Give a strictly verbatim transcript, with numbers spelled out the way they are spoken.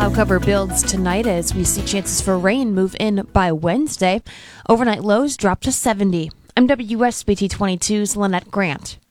Cloud cover builds tonight as we see chances for rain move in by Wednesday. Overnight lows drop to seventy. I'm W S B T twenty-two's Lynette Grant.